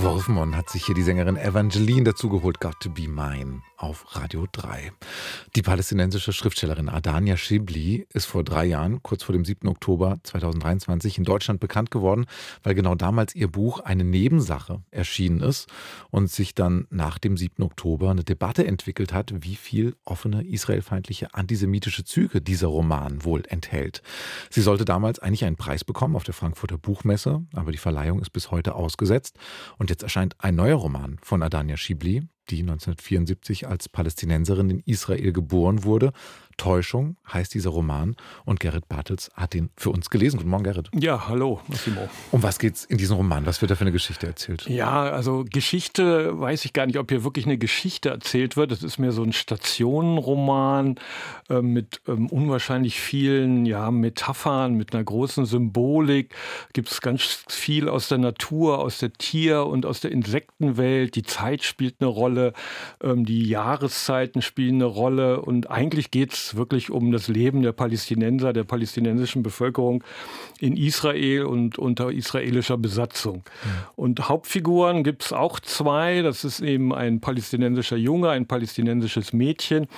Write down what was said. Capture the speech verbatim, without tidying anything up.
Worfmann hat sich hier die Sängerin Evangeline dazugeholt, Got to Be Mine auf Radio drei. Die palästinensische Schriftstellerin Adania Shibli ist vor drei Jahren, kurz vor dem siebten Oktober zweitausenddreiundzwanzig, in Deutschland bekannt geworden, weil genau damals ihr Buch Eine Nebensache erschienen ist und sich dann nach dem siebten Oktober eine Debatte entwickelt hat, wie viel offene israelfeindliche antisemitische Züge dieser Roman wohl enthält. Sie sollte damals eigentlich einen Preis bekommen auf der Frankfurter Buchmesse, aber die Verleihung ist bis heute ausgesetzt. Und jetzt erscheint ein neuer Roman von Adania Shibli, die neunzehnhundertvierundsiebzig als Palästinenserin in Israel geboren wurde. Täuschung heißt dieser Roman und Gerrit Bartels hat ihn für uns gelesen. Guten Morgen, Gerrit. Ja, hallo, Massimo. Um was geht's in diesem Roman? Was wird da für eine Geschichte erzählt? Ja, also Geschichte, weiß ich gar nicht, ob hier wirklich eine Geschichte erzählt wird. Es ist mehr so ein Stationenroman äh, mit ähm, unwahrscheinlich vielen ja, Metaphern, mit einer großen Symbolik. Gibt es ganz viel aus der Natur, aus der Tier- und aus der Insektenwelt. Die Zeit spielt eine Rolle, ähm, die Jahreszeiten spielen eine Rolle und eigentlich geht es wirklich um das Leben der Palästinenser, der palästinensischen Bevölkerung in Israel und unter israelischer Besatzung. Mhm. Und Hauptfiguren gibt es auch zwei. Das ist eben ein palästinensischer Junge, ein palästinensisches Mädchen.